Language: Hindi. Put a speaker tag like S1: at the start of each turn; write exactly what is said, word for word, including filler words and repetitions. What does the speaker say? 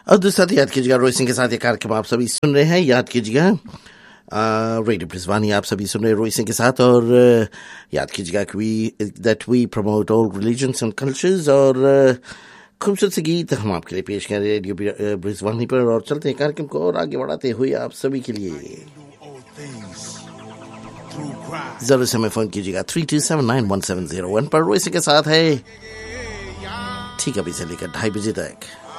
S1: और दूसरा याद कीजिएगा रोहित सिंह के साथ ये कार्यक्रम आप सभी सुन रहे हैं। याद कीजिएगा रेडियो प्रिजवानी आप सभी सुन रहे हैं रोहित सिंह के साथ। और uh, याद कीजिएगा कि we that we promote all religions and cultures. और uh, खूबसूरत से गीत हम आपके लिए पेश करें रेडियो प्रिजवानी पर। और चलते हैं कार्यक्रम को और आगे बढ़ाते हुए आप सभी के लिए जरूर से हमें फोन कीजिएगा three to seven nine one seven zero one पर। रोहित सिंह के साथ है ठीक अभी से लेकर ढाई बजे तक।